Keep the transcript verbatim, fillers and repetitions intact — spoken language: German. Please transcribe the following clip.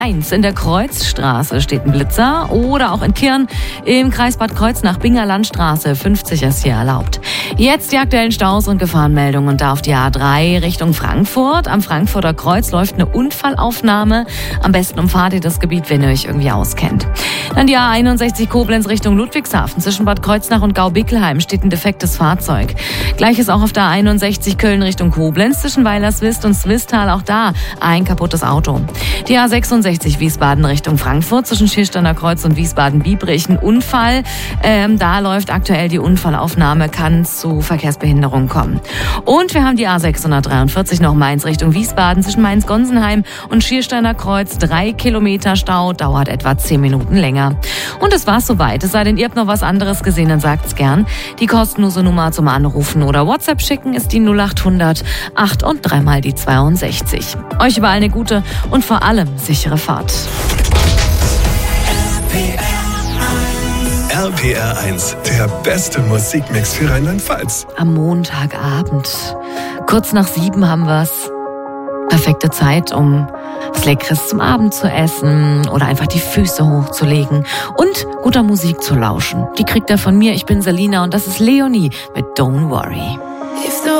eins in der Kreuzstraße steht ein Blitzer oder auch in Kirn im Kreis Bad Kreuznach-Binger-Landstraße fünfzig ist hier erlaubt. Jetzt die aktuellen Staus und Gefahrenmeldungen und da auf die A drei Richtung Frankfurt. Am Frankfurter Kreuz läuft eine Unfallaufnahme. Am besten umfahrt ihr das Gebiet, wenn ihr euch irgendwie auskennt. Dann die A einundsechzig Koblenz Richtung Ludwigshafen. Zwischen Bad Kreuznach und Gau-Bickelheim steht ein defektes Fahrzeug. Gleiches auch auf der A einundsechzig Köln Richtung Koblenz. Zwischen Weilerswist und Swistal auch da ein kaputtes Auto. Die A sechsundsechzig Wiesbaden Richtung Frankfurt zwischen Schiersteiner Kreuz und Wiesbaden-Biebrich ein Unfall. Ähm, da läuft aktuell die Unfallaufnahme, kann zu Verkehrsbehinderung kommen. Und wir haben die A sechshundertdreiundvierzig noch Mainz Richtung Wiesbaden zwischen Mainz-Gonsenheim und Schiersteiner Kreuz. Drei Kilometer Stau, dauert etwa zehn Minuten länger. Und das war's soweit. Es sei denn, ihr habt noch was anderes gesehen, dann sagt's gern. Die kostenlose Nummer zum Anrufen oder WhatsApp schicken ist die null acht hundert acht und dreimal die zweiundsechzig. Euch überall eine gute und vor allem sichere Fahrt. R P R eins, der beste Musikmix für Rheinland-Pfalz. Am Montagabend, kurz nach sieben haben wir's. Perfekte Zeit, um was Leckeres zum Abend zu essen oder einfach die Füße hochzulegen und guter Musik zu lauschen. Die kriegt ihr von mir, ich bin Selina und das ist Leonie mit Don't Worry.